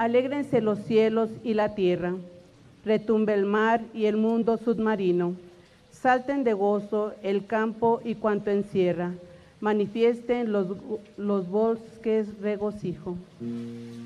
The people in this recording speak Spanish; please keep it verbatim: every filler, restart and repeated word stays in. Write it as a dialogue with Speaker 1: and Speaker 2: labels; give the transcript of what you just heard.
Speaker 1: Alégrense los cielos y la tierra, retumbe el mar y el mundo submarino. Salten de gozo el campo y cuanto encierra, manifiesten los, los bosques regocijo.